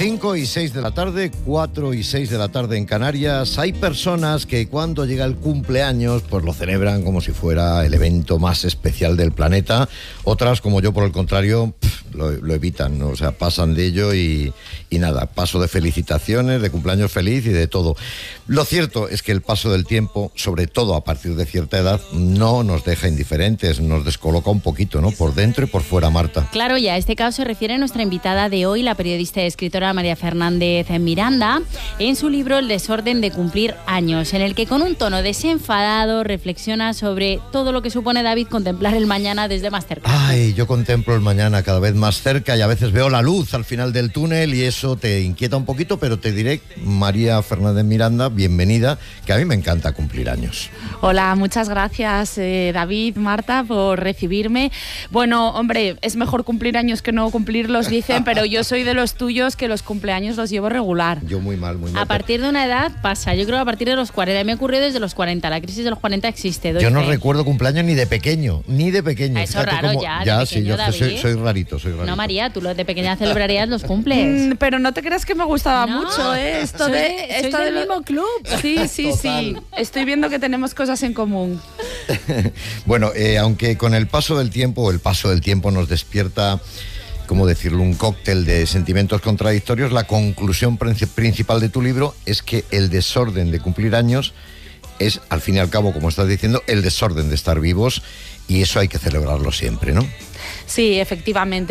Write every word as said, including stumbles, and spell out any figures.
cinco y seis de la tarde, cuatro y seis de la tarde en Canarias. Hay personas que cuando llega el cumpleaños pues lo celebran como si fuera el evento más especial del planeta. Otras, como yo, por el contrario, pff, lo, lo evitan, ¿no? O sea, pasan de ello y, y nada, paso de felicitaciones, de cumpleaños feliz y de todo. Lo cierto es que el paso del tiempo, sobre todo a partir de cierta edad, no nos deja indiferentes, nos descoloca un poquito, ¿no? Por dentro y por fuera, Marta. Claro, y a este caso se refiere nuestra invitada de hoy, la periodista y escritora María Fernández Miranda, en su libro El desorden de cumplir años, en el que con un tono desenfadado reflexiona sobre todo lo que supone, David, contemplar el mañana desde más cerca. Ay, yo contemplo el mañana cada vez más cerca y a veces veo la luz al final del túnel y eso te inquieta un poquito, pero te diré, María Fernández Miranda, bienvenida, que a mí me encanta cumplir años. Hola, muchas gracias, eh, David, Marta, por recibirme. Bueno, hombre, es mejor cumplir años que no cumplirlos, dicen, pero yo soy de los tuyos que los cumpleaños los llevo regular. Yo muy mal, muy mal. A partir de una edad pasa, yo creo que a partir de los cuarenta, me ocurrió desde los cuarenta, la crisis de los cuarenta existe. Yo no fe. recuerdo cumpleaños ni de pequeño, ni de pequeño. Eso es raro como... ya, ya de sí, pequeño, yo soy, soy rarito, soy rarito. No, María, tú los de pequeña celebrarías los cumples. Mm, pero no te creas que me gustaba no, mucho, ¿eh? Esto soy de, de, esto soy del del mismo club. Sí, sí, Total. sí. Estoy viendo que tenemos cosas en común. Bueno, eh, aunque con el paso del tiempo, el paso del tiempo nos despierta, ¿cómo decirlo?, un cóctel de sentimientos contradictorios, la conclusión principal de tu libro es que el desorden de cumplir años es, al fin y al cabo, como estás diciendo, el desorden de estar vivos, y eso hay que celebrarlo siempre, ¿no? Sí, efectivamente.